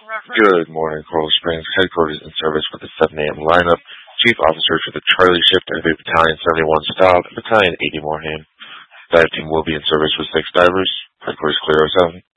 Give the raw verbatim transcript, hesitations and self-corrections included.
Good morning, Coral Springs. Headquarters in service for the seven a.m. lineup. Chief Officer for the Charlie Shift, Heavy Battalion seventy-one Stop, Battalion eighty Moorhead. Dive team will be in service with six divers. Headquarters clear oh seven.